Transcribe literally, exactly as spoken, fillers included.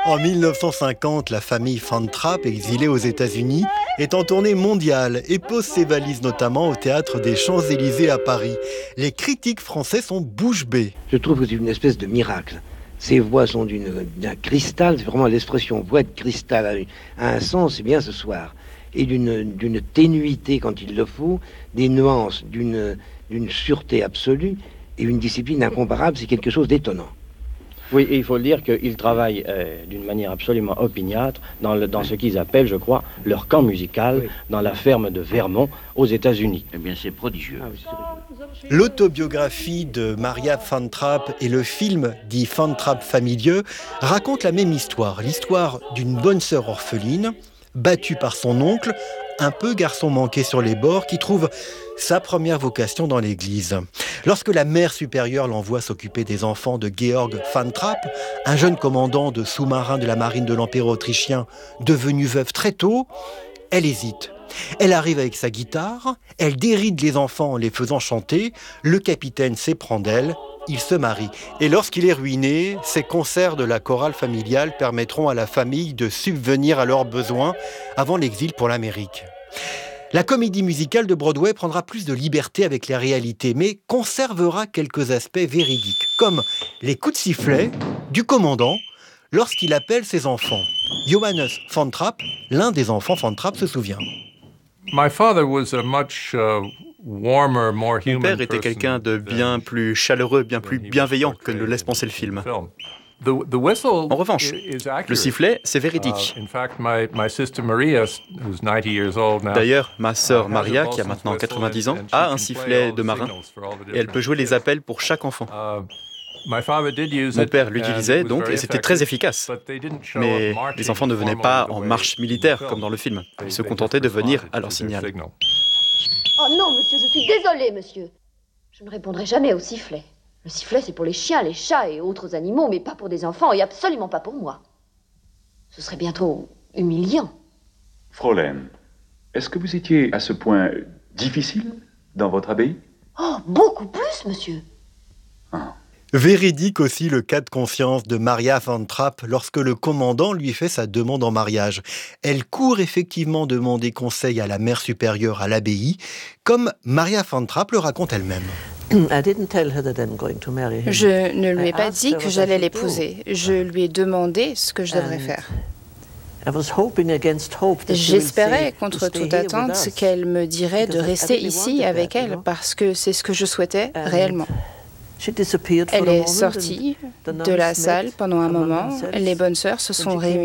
En mille neuf cent cinquante, la famille Van Trapp, exilée aux États-Unis, est en tournée mondiale et pose ses valises notamment au théâtre des Champs-Élysées à Paris. Les critiques français sont bouche bée. Je trouve que c'est une espèce de miracle. Ces voix sont d'une, d'un cristal, c'est vraiment l'expression voix de cristal a, a un sens, c'est bien ce soir. Et d'une, d'une ténuité quand il le faut, des nuances, d'une, d'une sûreté absolue et une discipline incomparable, c'est quelque chose d'étonnant. Oui, et il faut le dire qu'ils travaillent euh, d'une manière absolument opiniâtre dans, le, dans ce qu'ils appellent, je crois, leur camp musical, oui, dans la ferme de Vermont, aux États-Unis. Eh bien, c'est prodigieux. Ah, oui, c'est L'autobiographie de Maria Van Trapp et le film dit Van Trapp familieux racontent la même histoire, l'histoire d'une bonne sœur orpheline, battue par son oncle, un peu garçon manqué sur les bords, qui trouve sa première vocation dans l'église. Lorsque la mère supérieure l'envoie s'occuper des enfants de Georg Van Trapp, un jeune commandant de sous-marin de la marine de l'Empire autrichien, devenu veuve très tôt, elle hésite. Elle arrive avec sa guitare, elle déride les enfants en les faisant chanter, le capitaine s'éprend d'elle, il se marie. Et lorsqu'il est ruiné, ces concerts de la chorale familiale permettront à la famille de subvenir à leurs besoins avant l'exil pour l'Amérique. La comédie musicale de Broadway prendra plus de liberté avec les réalités, mais conservera quelques aspects véridiques, comme les coups de sifflet du commandant lorsqu'il appelle ses enfants. Johannes Van Trapp, l'un des enfants Van Trapp, se souvient. My father was a much, uh... Mon père était quelqu'un de bien plus chaleureux, bien plus bienveillant que ne le laisse penser le film. En revanche, le sifflet, c'est véridique. D'ailleurs, ma sœur Maria, qui a maintenant quatre-vingt-dix ans, a un sifflet de marin et elle peut jouer les appels pour chaque enfant. Mon père l'utilisait donc et c'était très efficace. Mais les enfants ne venaient pas en marche militaire comme dans le film. Ils se contentaient de venir à leur signal. Oh non, monsieur, je suis désolée, monsieur. Je ne répondrai jamais au sifflet. Le sifflet, c'est pour les chiens, les chats et autres animaux, mais pas pour des enfants et absolument pas pour moi. Ce serait bientôt humiliant. Fräulein, est-ce que vous étiez à ce point difficile dans votre abbaye? Oh, beaucoup plus, monsieur. Ah. Véridique aussi le cas de conscience de Maria Van Trapp lorsque le commandant lui fait sa demande en mariage. Elle court effectivement demander conseil à la mère supérieure à l'abbaye, comme Maria Van Trapp le raconte elle-même. Je ne lui ai pas dit que j'allais l'épouser. Je lui ai demandé ce que je devrais faire. J'espérais, contre toute attente, qu'elle me dirait de rester ici avec elle, parce que c'est ce que je souhaitais réellement. Elle est sortie de la salle pendant un moment. Les bonnes sœurs se sont réunies.